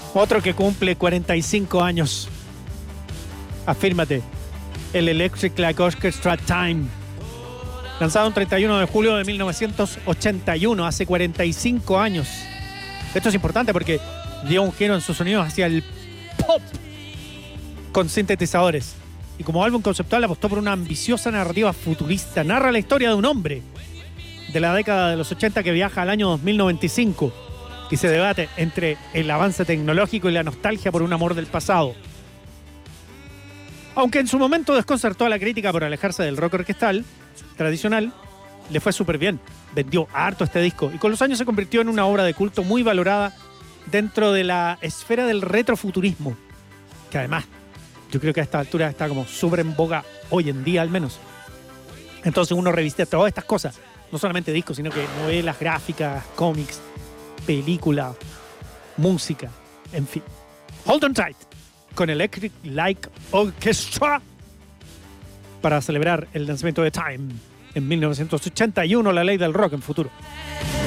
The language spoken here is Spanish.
Otro que cumple 45 años. Afírmate. El Electric Light Orchestra Time. Lanzado el 31 de julio de 1981, hace 45 años. Esto es importante porque dio un giro en sus sonidos hacia el pop con sintetizadores. Y como álbum conceptual apostó por una ambiciosa narrativa futurista. Narra la historia de un hombre de la década de los 80 que viaja al año 2095 y se debate entre el avance tecnológico y la nostalgia por un amor del pasado. Aunque en su momento desconcertó a la crítica por alejarse del rock orquestal tradicional, le fue súper bien. Vendió harto este disco y con los años se convirtió en una obra de culto muy valorada dentro de la esfera del retrofuturismo, que además yo creo que a esta altura está como súper en boga hoy en día al menos. Entonces uno revisita todas estas cosas, no solamente discos, sino que novelas, gráficas, cómics, película, música, en fin. Hold on tight con Electric Light Orchestra para celebrar el lanzamiento de Time en 1981, la ley del rock en futuro.